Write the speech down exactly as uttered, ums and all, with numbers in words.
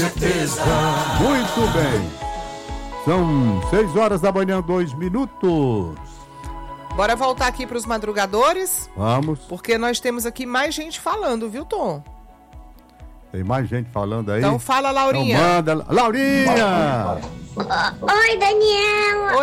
Muito bem. São seis horas da manhã, dois minutos. Bora voltar aqui para os madrugadores? Vamos. Porque nós temos aqui mais gente falando, viu, Tom? Tem mais gente falando aí? Então fala, Laurinha. Então manda. Laurinha! Oi, Daniela.